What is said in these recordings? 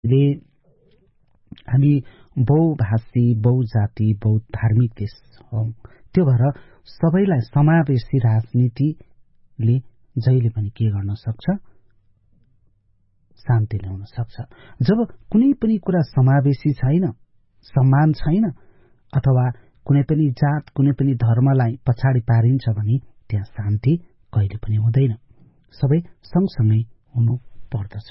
हामी बहुभाषी, बहुजाति, बहुधार्मिक देश हौ। त्यो भएर सबैलाई समावेशी राजनीतिले जहिले पनि के गर्न सक्छ? शान्ति ल्याउन सक्छ। जब कुनै पनि कुरा समावेशी छैन, सम्मान छैन, अथवा कुनै पनि जात, कुनै पनि धर्मलाई पछाडि पारिन्छ भने त्यहाँ शान्ति कहिले पनि हुँदैन। सबै सँगसँगै हुनु पर्दछ।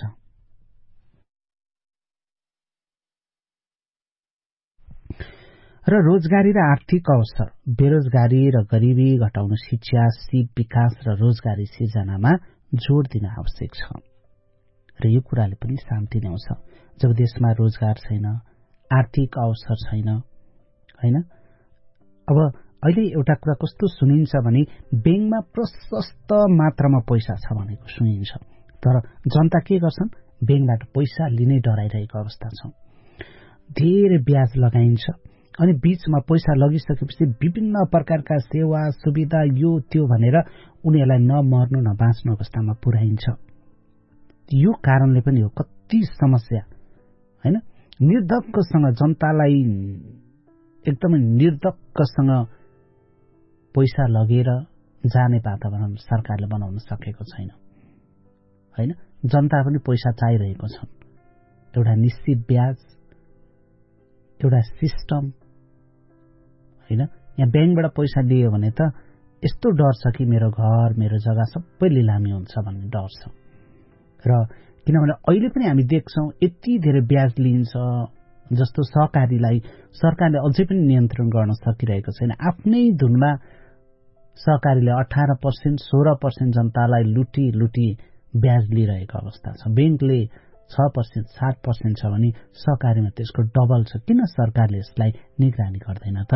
र रोजगारी र आर्थिक अवसर, बेरोजगारी र गरिबी घटाउन शिक्षा, सिप विकास र रोजगारी सिर्जनामा जोड दिन आवश्यक छ। र यो कुराले पनि शान्ति ल्याउँछ। जब देशमा रोजगार छैन, आर्थिक अवसर छैन, हैन? अब अहिले एउटा कुरा कस्तो सुनिन्छ भने बैंकमा प्रशस्त मात्रामा पैसा छ भनेको सुनिन्छ। तर जनता के गर्छन्? बैंकबाट पैसा लिनै डराइरहेको अवस्था छ। धेरै ब्याज लगाइन्छ अनि बीचमा पैसा लगिसकेपछि विभिन्न प्रकारका सेवा सुविधा यो त्यो भनेर उनीहरूलाई नमर्नु न बाँच्नु अवस्थामा पुर्याइन्छ। यो कारणले पनि हो कति समस्या, हैन? निर्धक्कसँग जनतालाई एकदमै निर्धक्कसँग पैसा लगेर जाने वातावरण सरकारले बनाउन सकेको छैन, हैन? जनता पनि पैसा चाहिरहेको छ। एउटा निश्चित ब्याज, एउटा सिस्टम, हैन? यहाँ बैंकबाट पैसा लियो भने त यस्तो डर छ कि मेरो घर, मेरो जग्गा सबै लिलामी हुन्छ भन्ने डर छ। र किनभने अहिले पनि हामी देख्छौं यति धेरै ब्याज लिन्छ, जस्तो सहकारीलाई सरकारले अझै पनि नियन्त्रण गर्न सकिरहेको छैन। आफ्नै धुनमा सहकारीले 18%, 16% जनतालाई लुटी ब्याज लिइरहेको अवस्था छ। बैंकले 6%, 7% छ भने सहकारीमा त्यसको डबल छ। किन सरकारले यसलाई निगरानी गर्दैन त?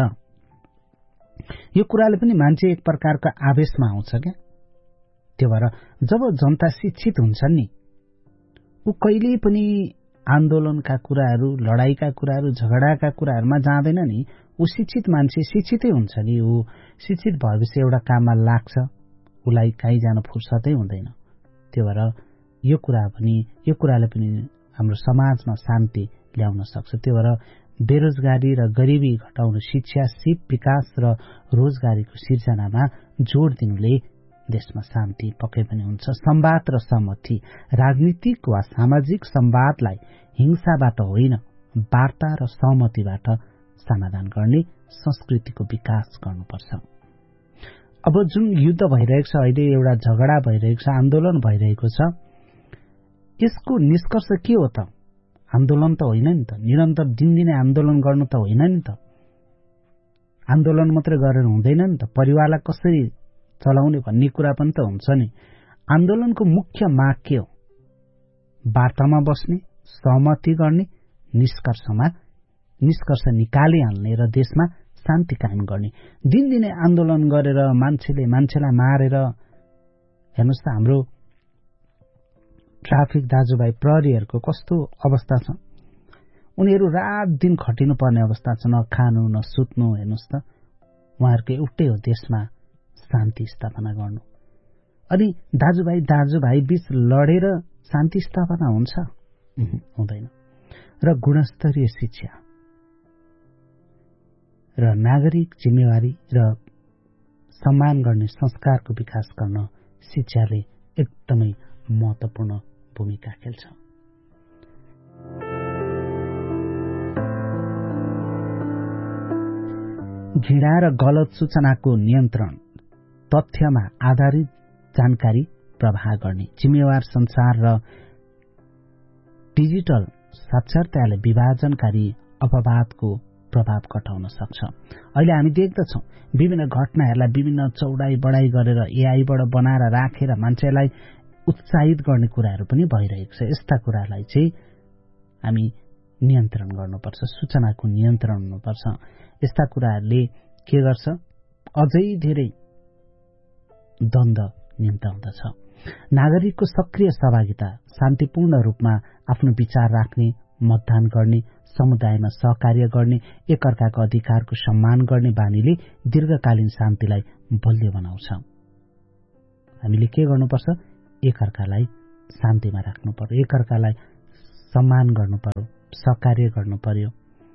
यो कुराले पनि मान्छे एक प्रकारको आवेशमा आउँछ क्या। त्यो भएर जब जनता शिक्षित हुन्छन् नि, ऊ कहिल्यै पनि आन्दोलनका कुराहरू, लडाईका कुराहरू, झगडाका कुराहरूमा जाँदैन नि। ऊ शिक्षित मान्छे शिक्षितै हुन्छ नि। ऊ शिक्षित भएपछि एउटा काममा लाग्छ, उसलाई कहीँ जान फुर्सदै हुँदैन। त्यो भएर यो कुराले पनि हाम्रो समाजमा शान्ति ल्याउन सक्छ। त्यो भएर बेरोजगारी र गरिबी घटाउन शिक्षा, सिप विकास र रोजगारीको सिर्जनामा जोड दिनुले देशमा शान्ति पक्कै पनि हुन्छ। संवाद र सहमति, राजनीतिक वा सामाजिक संवादलाई हिंसाबाट होइन, वार्ता र सहमतिबाट समाधान गर्ने संस्कृतिको विकास गर्नुपर्छ। अब जुन युद्ध भइरहेको छ, अहिले एउटा झगडा भइरहेको छ, आन्दोलन भइरहेको छ, यसको निष्कर्ष के हो त? आन्दोलन त होइन नि त। निरन्तर दिनदिनै आन्दोलन गर्नु त होइन नि त। आन्दोलन मात्रै गरेर हुँदैन नि त। परिवारलाई कसरी चलाउने भन्ने कुरा पनि त हुन्छ नि। आन्दोलनको मुख्य माग के हो? वार्तामा बस्ने, सहमति गर्ने, निष्कर्ष निकालिहाल्ने र देशमा शान्ति कायम गर्ने। दिनदिनै आन्दोलन गरेर मान्छेलाई मारेर, हेर्नुहोस् त हाम्रो ट्राफिक दाजुभाइ प्रहरीहरूको कस्तो अवस्था छ। उनीहरू रात दिन खटिनु पर्ने अवस्था छ, न खानु न सुत्नु। हेर्नुहोस् त, उहाँहरूको एउटै हो देशमा शान्ति स्थापना गर्नु। अनि दाजुभाइ बीच लडेर शान्ति स्थापना हुन्छ? हुँदैन। र गुणस्तरीय शिक्षा र नागरिक जिम्मेवारी र सम्मान गर्ने संस्कारको विकास गर्न शिक्षाले एकदमै महत्त्वपूर्ण भूमिका खेल्छ। घृणा र गलत सूचनाको नियन्त्रण, तथ्यमा आधारित जानकारी प्रवाह गर्ने, जिम्मेवार संचार र डिजिटल साक्षरताले विभाजनकारी अपवादको प्रभाव घटाउन सक्छ। अहिले हामी देख्दछौं विभिन्न घटनाहरूलाई विभिन्न चौडाई बढाई गरेर एआईबाट बनाएर राखेर मान्छेलाई उत्साहित गर्ने कुराहरू पनि भइरहेको छ। यस्ता कुरालाई चाहिँ हामी नियन्त्रण गर्नुपर्छ, सूचनाको नियन्त्रण हुनुपर्छ। यस्ता कुराहरूले के गर्छ? अझै धेरै द्वन्द निम्ताउँदछ। नागरिकको सक्रिय सहभागिता, शान्तिपूर्ण रूपमा आफ्नो विचार राख्ने, मतदान गर्ने, समुदायमा सहकार्य गर्ने, एकअर्काको अधिकारको सम्मान गर्ने बानीले दीर्घकालीन शान्तिलाई बलियो बनाउँछ। हामीले के गर्नुपर्छ? एकअर्कालाई शान्तिमा राख्नुपर्छ, एकअर्कालाई सम्मान गर्नु पर्यो, सहकार्य गर्नु पर्यो।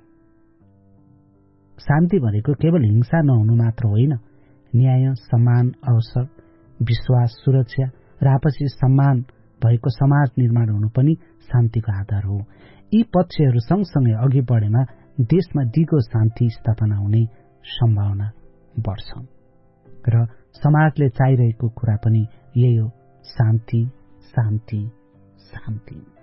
शान्ति भनेको केवल हिंसा नहुनु मात्र होइन, न्याय, सम्मान, अवसर, विश्वास, सुरक्षा र आपसी सम्मान भएको समाज निर्माण हुनु पनि शान्तिको आधार हो। यी पक्षहरू सँगसँगै अघि बढेमा देशमा दिगो शान्ति स्थापना हुने सम्भावना बढ्छ र समाजले चाहिरहेको कुरा पनि यही हो, शान्ति, शान्ति, शान्ति।